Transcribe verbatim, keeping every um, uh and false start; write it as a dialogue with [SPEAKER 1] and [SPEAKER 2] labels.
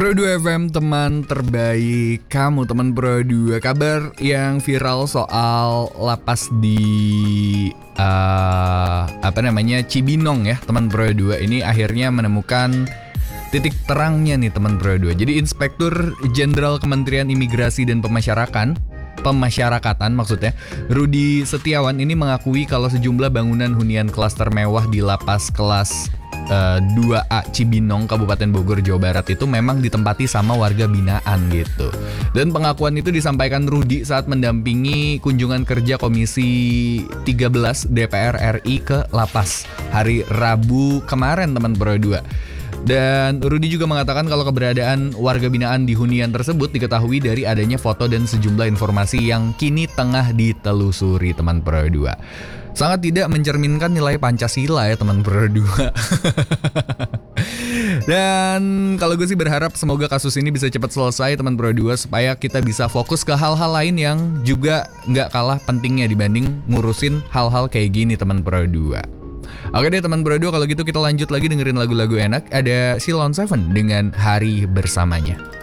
[SPEAKER 1] Pro dua F M, teman terbaik kamu, teman Pro dua. Kabar yang viral soal lapas di uh, apa namanya Cibinong ya, teman Pro dua ini akhirnya menemukan titik terangnya nih, teman Pro dua. Jadi Inspektur Jenderal Kementerian Imigrasi dan Pemasyarakatan Pemasyarakatan maksudnya, Rudi Setiawan ini mengakui kalau sejumlah bangunan hunian klaster mewah di lapas kelas Uh, dua A Cibinong, Kabupaten Bogor, Jawa Barat itu memang ditempati sama warga binaan gitu. Dan pengakuan itu disampaikan Rudi saat mendampingi kunjungan kerja Komisi tiga belas D P R R I ke lapas hari Rabu kemarin, teman Pro dua. Dan Rudi juga mengatakan kalau keberadaan warga binaan di hunian tersebut diketahui dari adanya foto dan sejumlah informasi yang kini tengah ditelusuri, teman Pro dua. Sangat tidak mencerminkan nilai Pancasila ya, teman Pro dua. Dan kalau gue sih berharap semoga kasus ini bisa cepat selesai, teman Pro dua, supaya kita bisa fokus ke hal-hal lain yang juga nggak kalah pentingnya dibanding ngurusin hal-hal kayak gini, teman Pro dua. Oke deh teman Pro dua, kalau gitu kita lanjut lagi dengerin lagu-lagu enak. Ada Sheila on Seven dengan Hari Bersamanya.